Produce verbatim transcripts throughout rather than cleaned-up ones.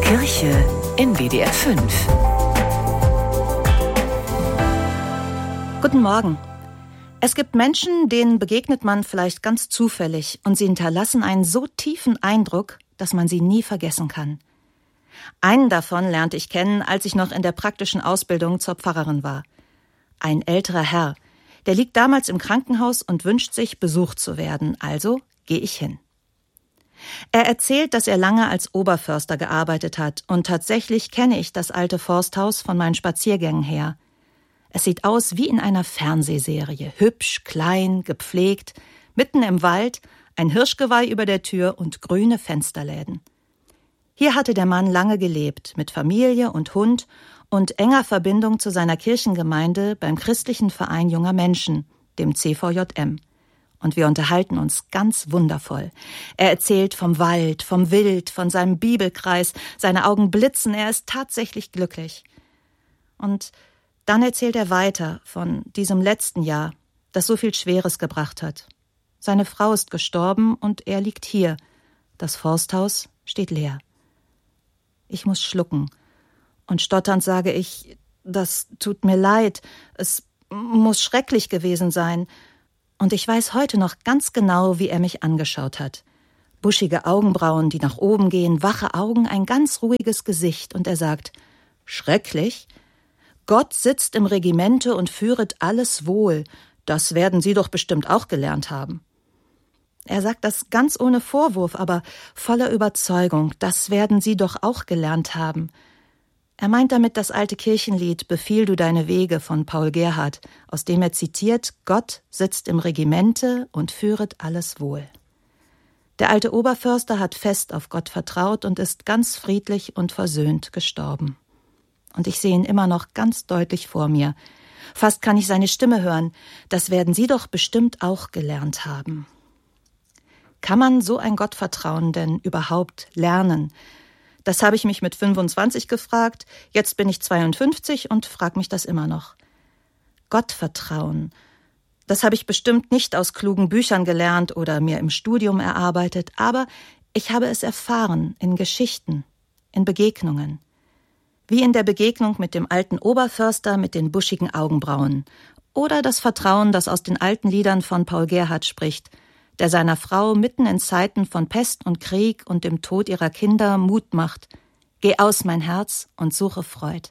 Kirche in W D R fünf. Guten Morgen. Es gibt Menschen, denen begegnet man vielleicht ganz zufällig und sie hinterlassen einen so tiefen Eindruck, dass man sie nie vergessen kann. Einen davon lernte ich kennen, als ich noch in der praktischen Ausbildung zur Pfarrerin war. Ein älterer Herr, der liegt damals im Krankenhaus und wünscht sich, besucht zu werden, also gehe ich hin. Er erzählt, dass er lange als Oberförster gearbeitet hat und tatsächlich kenne ich das alte Forsthaus von meinen Spaziergängen her. Es sieht aus wie in einer Fernsehserie, hübsch, klein, gepflegt, mitten im Wald, ein Hirschgeweih über der Tür und grüne Fensterläden. Hier hatte der Mann lange gelebt, mit Familie und Hund und enger Verbindung zu seiner Kirchengemeinde beim christlichen Verein junger Menschen, dem C V J M. Und wir unterhalten uns ganz wundervoll. Er erzählt vom Wald, vom Wild, von seinem Bibelkreis, seine Augen blitzen, er ist tatsächlich glücklich. Und dann erzählt er weiter von diesem letzten Jahr, das so viel Schweres gebracht hat. Seine Frau ist gestorben und er liegt hier. Das Forsthaus steht leer. Ich muss schlucken. Und stotternd sage ich, das tut mir leid, es muss schrecklich gewesen sein. Und ich weiß heute noch ganz genau, wie er mich angeschaut hat. Buschige Augenbrauen, die nach oben gehen, wache Augen, ein ganz ruhiges Gesicht. Und er sagt, schrecklich? Gott sitzt im Regimente und führet alles wohl. Das werden Sie doch bestimmt auch gelernt haben. Er sagt das ganz ohne Vorwurf, aber voller Überzeugung. Das werden Sie doch auch gelernt haben. Er meint damit das alte Kirchenlied »Befiehl du deine Wege« von Paul Gerhardt, aus dem er zitiert, Gott sitzt im Regimente und führet alles wohl. Der alte Oberförster hat fest auf Gott vertraut und ist ganz friedlich und versöhnt gestorben. Und ich sehe ihn immer noch ganz deutlich vor mir. Fast kann ich seine Stimme hören. Das werden Sie doch bestimmt auch gelernt haben. Kann man so ein Gottvertrauen denn überhaupt lernen? Das habe ich mich mit fünfundzwanzig gefragt, jetzt bin ich zweiundfünfzig und frage mich das immer noch. Gottvertrauen, das habe ich bestimmt nicht aus klugen Büchern gelernt oder mir im Studium erarbeitet, aber ich habe es erfahren in Geschichten, in Begegnungen. Wie in der Begegnung mit dem alten Oberförster mit den buschigen Augenbrauen oder das Vertrauen, das aus den alten Liedern von Paul Gerhardt spricht, der seiner Frau mitten in Zeiten von Pest und Krieg und dem Tod ihrer Kinder Mut macht. Geh aus, mein Herz, und suche Freud.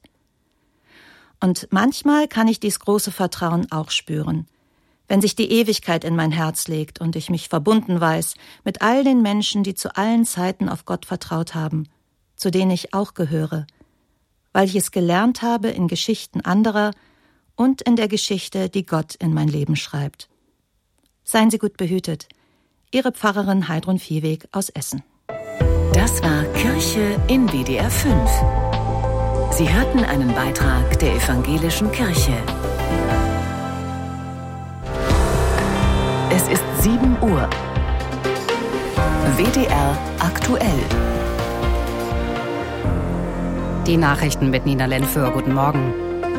Und manchmal kann ich dies große Vertrauen auch spüren, wenn sich die Ewigkeit in mein Herz legt und ich mich verbunden weiß mit all den Menschen, die zu allen Zeiten auf Gott vertraut haben, zu denen ich auch gehöre, weil ich es gelernt habe in Geschichten anderer und in der Geschichte, die Gott in mein Leben schreibt. Seien Sie gut behütet. Ihre Pfarrerin Heidrun Viehweg aus Essen. Das war Kirche in W D R fünf. Sie hörten einen Beitrag der Evangelischen Kirche. Es ist sieben Uhr. W D R aktuell. Die Nachrichten mit Nina Lenföhr. Guten Morgen.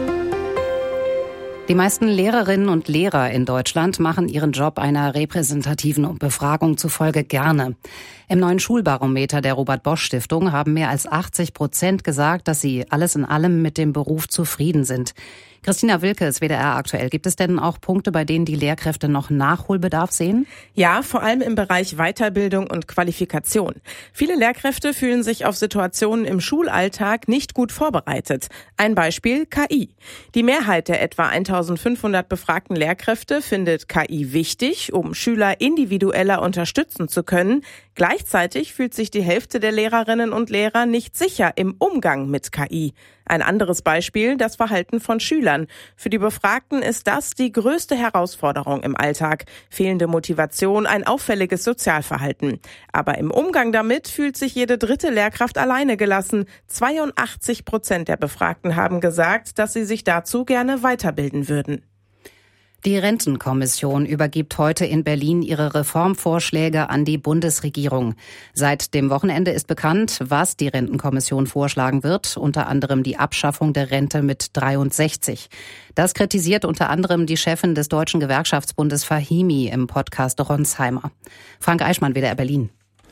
Die meisten Lehrerinnen und Lehrer in Deutschland machen ihren Job einer repräsentativen Befragung zufolge gerne. Im neuen Schulbarometer der Robert-Bosch-Stiftung haben mehr als achtzig Prozent gesagt, dass sie alles in allem mit dem Beruf zufrieden sind. Christina Wilke ist W D R aktuell. Gibt es denn auch Punkte, bei denen die Lehrkräfte noch Nachholbedarf sehen? Ja, vor allem im Bereich Weiterbildung und Qualifikation. Viele Lehrkräfte fühlen sich auf Situationen im Schulalltag nicht gut vorbereitet. Ein Beispiel K I. Die Mehrheit der etwa eintausendfünfhundert befragten Lehrkräfte findet K I wichtig, um Schüler individueller unterstützen zu können. Gleichzeitig fühlt sich die Hälfte der Lehrerinnen und Lehrer nicht sicher im Umgang mit K I. Ein anderes Beispiel, das Verhalten von Schülern. Für die Befragten ist das die größte Herausforderung im Alltag. Fehlende Motivation, ein auffälliges Sozialverhalten. Aber im Umgang damit fühlt sich jede dritte Lehrkraft alleine gelassen. zweiundachtzig Prozent der Befragten haben gesagt, dass sie sich dazu gerne weiterbilden würden. Die Rentenkommission übergibt heute in Berlin ihre Reformvorschläge an die Bundesregierung. Seit dem Wochenende ist bekannt, was die Rentenkommission vorschlagen wird, unter anderem die Abschaffung der Rente mit dreiundsechzig. Das kritisiert unter anderem die Chefin des Deutschen Gewerkschaftsbundes Fahimi im Podcast Ronsheimer. Frank Eichmann, W D R Berlin.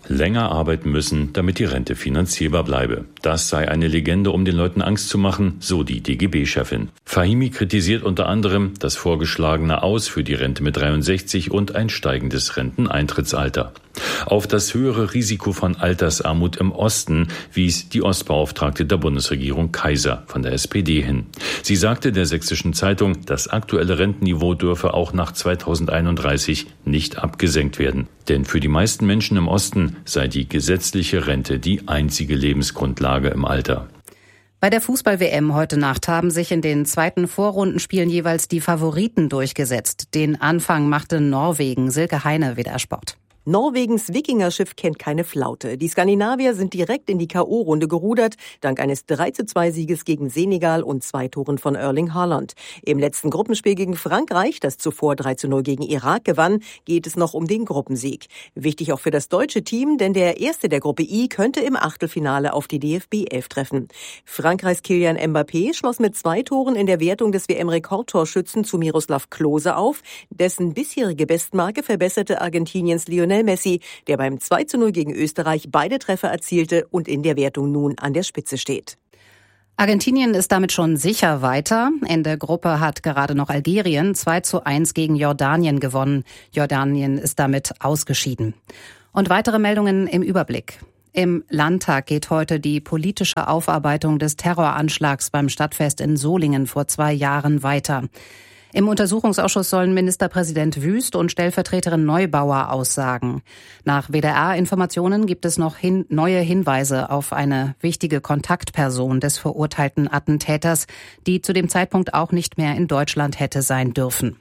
länger arbeiten müssen, damit die Rente finanzierbar bleibe. Das sei eine Legende, um den Leuten Angst zu machen, so die D G B-Chefin. Fahimi kritisiert unter anderem das vorgeschlagene Aus für die Rente mit dreiundsechzig und ein steigendes Renteneintrittsalter. Auf das höhere Risiko von Altersarmut im Osten wies die Ostbeauftragte der Bundesregierung Kaiser von der S P D hin. Sie sagte der Sächsischen Zeitung, das aktuelle Rentenniveau dürfe auch nach zweitausendeinunddreißig nicht abgesenkt werden. Denn für die meisten Menschen im Osten sei die gesetzliche Rente die einzige Lebensgrundlage im Alter. Bei der Fußball-W M heute Nacht haben sich in den zweiten Vorrundenspielen jeweils die Favoriten durchgesetzt. Den Anfang machte Norwegen. Silke Heine, W D R Sport. Norwegens Wikingerschiff kennt keine Flaute. Die Skandinavier sind direkt in die K O-Runde gerudert, dank eines drei zu zwei Sieges gegen Senegal und zwei Toren von Erling Haaland. Im letzten Gruppenspiel gegen Frankreich, das zuvor drei zu null gegen Irak gewann, geht es noch um den Gruppensieg. Wichtig auch für das deutsche Team, denn der Erste der Gruppe I könnte im Achtelfinale auf die D F B elf treffen. Frankreichs Kylian Mbappé schloss mit zwei Toren in der Wertung des W M-Rekordtorschützen zu Miroslav Klose auf. Dessen bisherige Bestmarke verbesserte Argentiniens Lionel Messi, der beim zwei zu null gegen Österreich beide Treffer erzielte und in der Wertung nun an der Spitze steht. Argentinien ist damit schon sicher weiter. In der Gruppe hat gerade noch Algerien zwei zu eins gegen Jordanien gewonnen. Jordanien ist damit ausgeschieden. Und weitere Meldungen im Überblick. Im Landtag geht heute die politische Aufarbeitung des Terroranschlags beim Stadtfest in Solingen vor zwei Jahren weiter. Im Untersuchungsausschuss sollen Ministerpräsident Wüst und Stellvertreterin Neubauer aussagen. Nach W D R-Informationen gibt es noch hin, neue Hinweise auf eine wichtige Kontaktperson des verurteilten Attentäters, die zu dem Zeitpunkt auch nicht mehr in Deutschland hätte sein dürfen.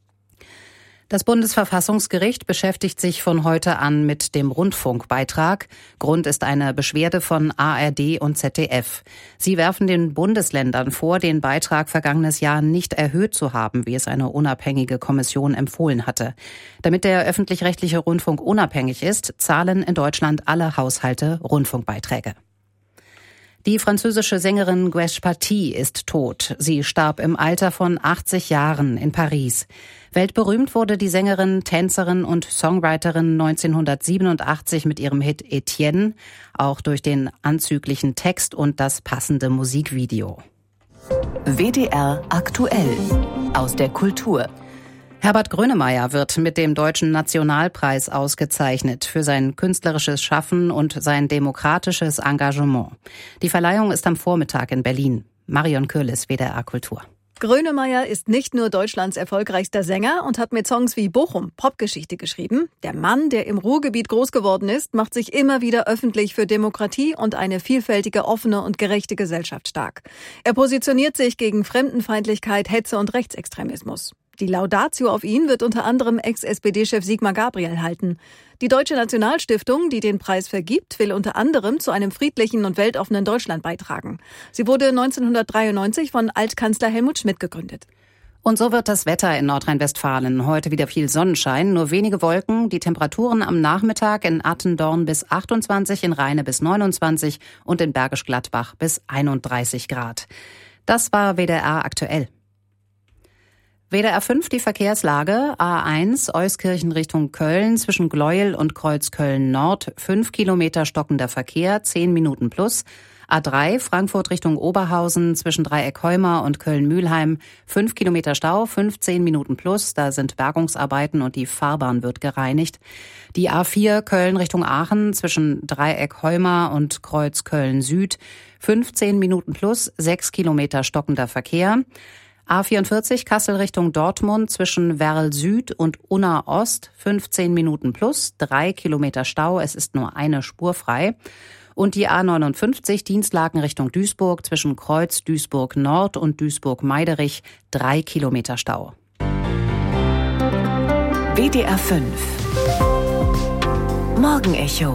Das Bundesverfassungsgericht beschäftigt sich von heute an mit dem Rundfunkbeitrag. Grund ist eine Beschwerde von A R D und Z D F. Sie werfen den Bundesländern vor, den Beitrag vergangenes Jahr nicht erhöht zu haben, wie es eine unabhängige Kommission empfohlen hatte. Damit der öffentlich-rechtliche Rundfunk unabhängig ist, zahlen in Deutschland alle Haushalte Rundfunkbeiträge. Die französische Sängerin Gwesh Paty ist tot. Sie starb im Alter von achtzig Jahren in Paris. Weltberühmt wurde die Sängerin, Tänzerin und Songwriterin neunzehnhundertsiebenundachtzig mit ihrem Hit Etienne, auch durch den anzüglichen Text und das passende Musikvideo. W D R aktuell aus der Kultur. Herbert Grönemeyer wird mit dem Deutschen Nationalpreis ausgezeichnet für sein künstlerisches Schaffen und sein demokratisches Engagement. Die Verleihung ist am Vormittag in Berlin. Marion Kürlis, W D R Kultur. Grönemeyer ist nicht nur Deutschlands erfolgreichster Sänger und hat mit Songs wie Bochum Popgeschichte geschrieben. Der Mann, der im Ruhrgebiet groß geworden ist, macht sich immer wieder öffentlich für Demokratie und eine vielfältige, offene und gerechte Gesellschaft stark. Er positioniert sich gegen Fremdenfeindlichkeit, Hetze und Rechtsextremismus. Die Laudatio auf ihn wird unter anderem Ex-S P D-Chef Sigmar Gabriel halten. Die Deutsche Nationalstiftung, die den Preis vergibt, will unter anderem zu einem friedlichen und weltoffenen Deutschland beitragen. Sie wurde neunzehnhundertdreiundneunzig von Altkanzler Helmut Schmidt gegründet. Und so wird das Wetter in Nordrhein-Westfalen. Heute wieder viel Sonnenschein, nur wenige Wolken. Die Temperaturen am Nachmittag in Attendorn bis achtundzwanzig, in Rheine bis neunundzwanzig und in Bergisch Gladbach bis einunddreißig Grad. Das war W D R aktuell. W D R fünf, die Verkehrslage. A eins, Euskirchen Richtung Köln, zwischen Gleuel und Kreuzköln Nord, fünf Kilometer stockender Verkehr, zehn Minuten plus. A drei, Frankfurt Richtung Oberhausen, zwischen Dreieck-Heuma und Köln-Mühlheim, fünf Kilometer Stau, fünfzehn Minuten plus. Da sind Bergungsarbeiten und die Fahrbahn wird gereinigt. Die A vier, Köln Richtung Aachen, zwischen Dreieck-Heuma und Kreuzköln Süd, fünfzehn Minuten plus, sechs Kilometer stockender Verkehr. A vierundvierzig, Kassel Richtung Dortmund, zwischen Werl Süd und Unna Ost, fünfzehn Minuten plus, drei Kilometer Stau, es ist nur eine Spur frei. Und die A neunundfünfzig, Dienstlaken Richtung Duisburg, zwischen Kreuz Duisburg Nord und Duisburg Meiderich, drei Kilometer Stau. W D R fünf Morgenecho.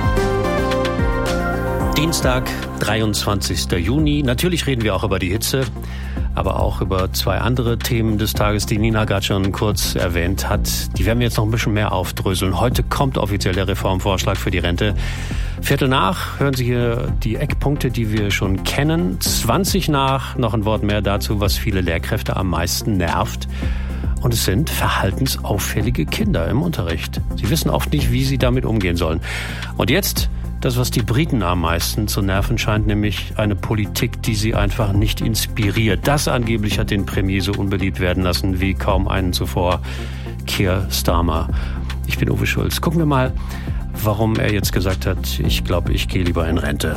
Dienstag, dreiundzwanzigster Juni. Natürlich reden wir auch über die Hitze, aber auch über zwei andere Themen des Tages, die Nina gerade schon kurz erwähnt hat. Die werden wir jetzt noch ein bisschen mehr aufdröseln. Heute kommt offiziell der Reformvorschlag für die Rente. Viertel nach hören Sie hier die Eckpunkte, die wir schon kennen. zwanzig nach noch ein Wort mehr dazu, was viele Lehrkräfte am meisten nervt. Und es sind verhaltensauffällige Kinder im Unterricht. Sie wissen oft nicht, wie sie damit umgehen sollen. Und jetzt das, was die Briten am meisten zu nerven scheint, nämlich eine Politik, die sie einfach nicht inspiriert. Das angeblich hat den Premier so unbeliebt werden lassen wie kaum einen zuvor, Keir Starmer. Ich bin Uwe Schulz. Gucken wir mal, warum er jetzt gesagt hat, ich glaube, ich gehe lieber in Rente.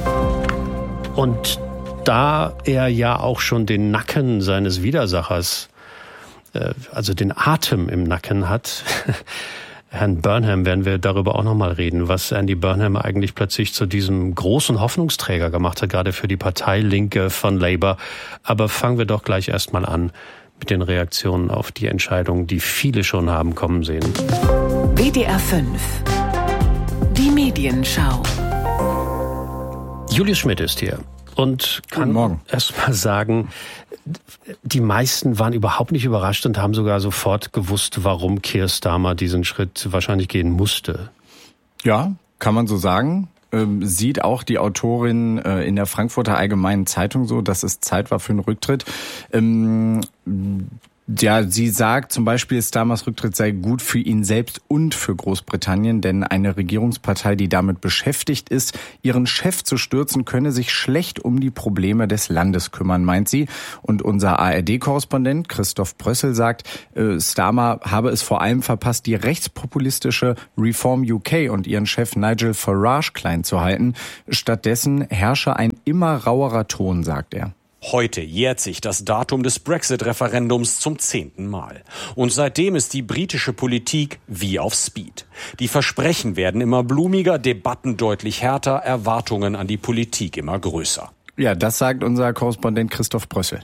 Und da er ja auch schon den Nacken seines Widersachers, äh, also den Atem im Nacken hat, Herrn Burnham, werden wir darüber auch nochmal reden, was Andy Burnham eigentlich plötzlich zu diesem großen Hoffnungsträger gemacht hat, gerade für die Partei Linke von Labour. Aber fangen wir doch gleich erstmal an mit den Reaktionen auf die Entscheidung, die viele schon haben kommen sehen. W D R fünf. Die Medienschau. Julius Schmidt ist hier und kann erst mal sagen, die meisten waren überhaupt nicht überrascht und haben sogar sofort gewusst, warum Keir Starmer diesen Schritt wahrscheinlich gehen musste. Ja, kann man so sagen. Ähm, sieht auch die Autorin äh, in der Frankfurter Allgemeinen Zeitung so, dass es Zeit war für einen Rücktritt. Ähm, Ja, sie sagt zum Beispiel, Starmers Rücktritt sei gut für ihn selbst und für Großbritannien, denn eine Regierungspartei, die damit beschäftigt ist, ihren Chef zu stürzen, könne sich schlecht um die Probleme des Landes kümmern, meint sie. Und unser A R D-Korrespondent Christoph Brössel sagt, äh, Starmer habe es vor allem verpasst, die rechtspopulistische Reform U K und ihren Chef Nigel Farage klein zu halten. Stattdessen herrsche ein immer rauerer Ton, sagt er. Heute jährt sich das Datum des Brexit-Referendums zum zehnten Mal. Und seitdem ist die britische Politik wie auf Speed. Die Versprechen werden immer blumiger, Debatten deutlich härter, Erwartungen an die Politik immer größer. Ja, das sagt unser Korrespondent Christoph Brössel.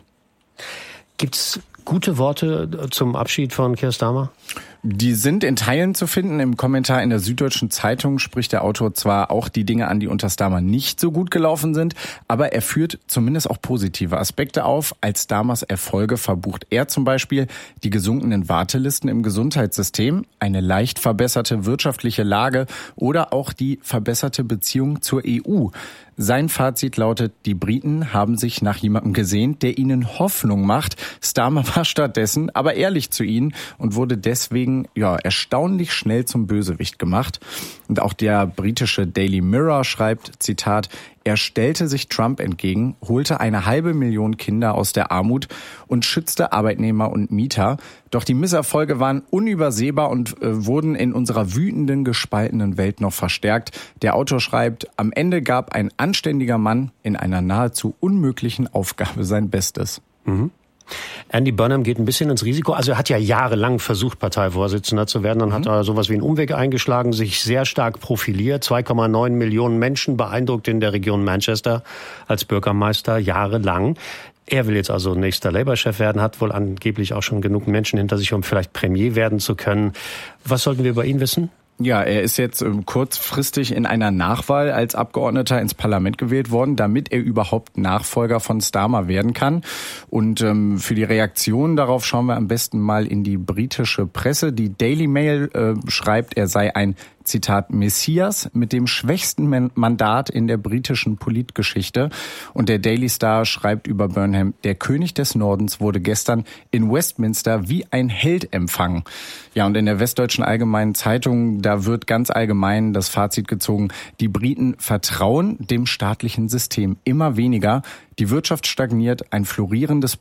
Gibt's gute Worte zum Abschied von Keir Starmer? Die sind in Teilen zu finden. Im Kommentar in der Süddeutschen Zeitung spricht der Autor zwar auch die Dinge an, die unter Starmer nicht so gut gelaufen sind, aber er führt zumindest auch positive Aspekte auf. Als Starmers Erfolge verbucht er zum Beispiel die gesunkenen Wartelisten im Gesundheitssystem, eine leicht verbesserte wirtschaftliche Lage oder auch die verbesserte Beziehung zur E U. Sein Fazit lautet, die Briten haben sich nach jemandem gesehnt, der ihnen Hoffnung macht. Starmer war stattdessen aber ehrlich zu ihnen und wurde deswegen ja erstaunlich schnell zum Bösewicht gemacht. Und auch der britische Daily Mirror schreibt, Zitat, er stellte sich Trump entgegen, holte eine halbe Million Kinder aus der Armut und schützte Arbeitnehmer und Mieter. Doch die Misserfolge waren unübersehbar und äh, wurden in unserer wütenden, gespaltenen Welt noch verstärkt. Der Autor schreibt, am Ende gab ein anständiger Mann in einer nahezu unmöglichen Aufgabe sein Bestes. Mhm. Andy Burnham geht ein bisschen ins Risiko. Also er hat ja jahrelang versucht, Parteivorsitzender zu werden. Dann mhm. hat er sowas wie einen Umweg eingeschlagen, sich sehr stark profiliert. zwei Komma neun Millionen Menschen beeindruckt in der Region Manchester als Bürgermeister jahrelang. Er will jetzt also nächster Labour-Chef werden, hat wohl angeblich auch schon genug Menschen hinter sich, um vielleicht Premier werden zu können. Was sollten wir über ihn wissen? Ja, er ist jetzt ähm, kurzfristig in einer Nachwahl als Abgeordneter ins Parlament gewählt worden, damit er überhaupt Nachfolger von Starmer werden kann. Und ähm, für die Reaktion darauf schauen wir am besten mal in die britische Presse. Die Daily Mail äh, schreibt, er sei ein Zitat, Messias mit dem schwächsten Mandat in der britischen Politgeschichte. Und der Daily Star schreibt über Burnham, der König des Nordens wurde gestern in Westminster wie ein Held empfangen. Ja, und in der Westdeutschen Allgemeinen Zeitung, da wird ganz allgemein das Fazit gezogen, die Briten vertrauen dem staatlichen System immer weniger. Die Wirtschaft stagniert, ein florierendes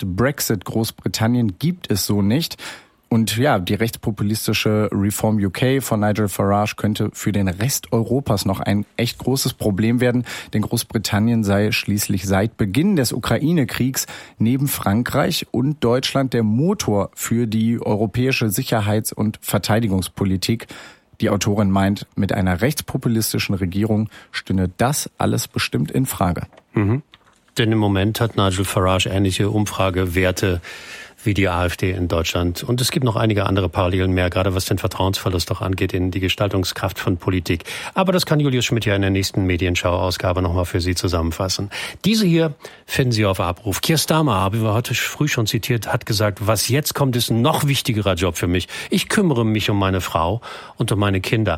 Post-Brexit-Großbritannien gibt es so nicht. Und ja, die rechtspopulistische Reform U K von Nigel Farage könnte für den Rest Europas noch ein echt großes Problem werden, denn Großbritannien sei schließlich seit Beginn des Ukraine-Kriegs neben Frankreich und Deutschland der Motor für die europäische Sicherheits- und Verteidigungspolitik. Die Autorin meint, mit einer rechtspopulistischen Regierung stünde das alles bestimmt in Frage. Mhm. Denn im Moment hat Nigel Farage ähnliche Umfragewerte wie die AfD in Deutschland. Und es gibt noch einige andere Parallelen mehr, gerade was den Vertrauensverlust auch angeht in die Gestaltungskraft von Politik. Aber das kann Julius Schmidt ja in der nächsten Medienschau-Ausgabe nochmal für Sie zusammenfassen. Diese hier finden Sie auf Abruf. Keir Starmer, haben wir heute früh schon zitiert, hat gesagt, was jetzt kommt, ist ein noch wichtigerer Job für mich. Ich kümmere mich um meine Frau und um meine Kinder.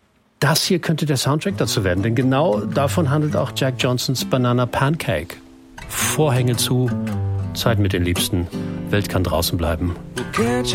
Das hier könnte der Soundtrack dazu werden, denn genau davon handelt auch Jack Johnsons Banana Pancake. Vorhänge zu, Zeit mit den Liebsten, Welt kann draußen bleiben. Can't